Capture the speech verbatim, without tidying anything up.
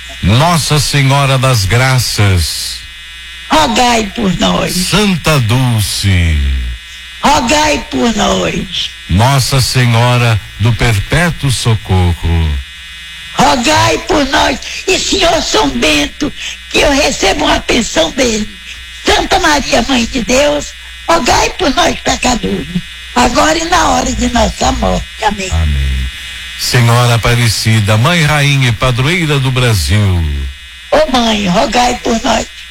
Nossa Senhora das Graças, rogai por nós. Santa Dulce, rogai por nós. Nossa Senhora do Perpétuo Socorro, rogai por nós. E Senhor São Bento, que eu receba uma pensão dele. Santa Maria, Mãe de Deus, rogai por nós pecadores, agora e na hora de nossa morte. Amém. Amém. Senhora Aparecida, Mãe, Rainha e Padroeira do Brasil, ô Mãe, rogai por nós